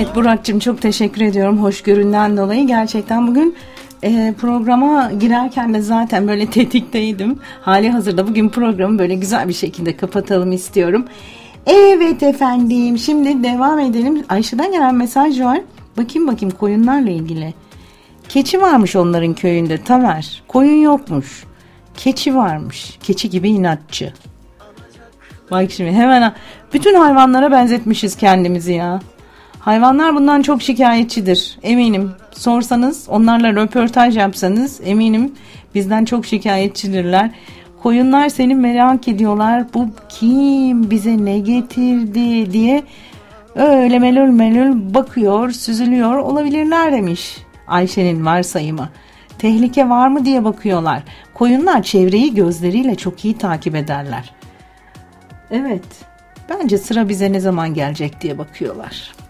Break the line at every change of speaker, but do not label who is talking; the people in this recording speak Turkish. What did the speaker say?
Evet Burak'cığım, çok teşekkür ediyorum hoşgöründen dolayı. Gerçekten bugün programa girerken de zaten böyle tetikteydim. Hali hazırda bugün programı böyle güzel bir şekilde kapatalım istiyorum. Evet efendim, şimdi devam edelim. Ayşe'den gelen mesaj var. Bakayım koyunlarla ilgili. Keçi varmış onların köyünde Tamer. Koyun yokmuş. Keçi varmış. Keçi gibi inatçı. Bak şimdi hemen bütün hayvanlara benzetmişiz kendimizi ya. Hayvanlar bundan çok şikayetçidir. Eminim sorsanız, onlarla röportaj yapsanız eminim bizden çok şikayetçidirler. Koyunlar seni merak ediyorlar. Bu kim, bize ne getirdi diye öyle melül bakıyor, süzülüyor olabilirler demiş Ayşe'nin varsayımı. Tehlike var mı diye bakıyorlar. Koyunlar çevreyi gözleriyle çok iyi takip ederler. Evet, bence sıra bize ne zaman gelecek diye bakıyorlar.